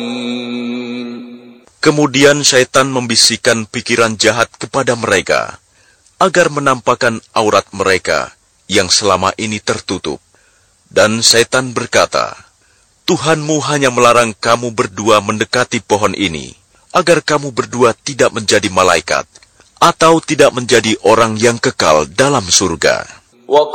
Kemudian syaitan membisikkan pikiran jahat kepada mereka, agar menampakkan aurat mereka yang selama ini tertutup. Dan syaitan berkata, Tuhanmu hanya melarang kamu berdua mendekati pohon ini, agar kamu berdua tidak menjadi malaikat, atau tidak menjadi orang yang kekal dalam surga.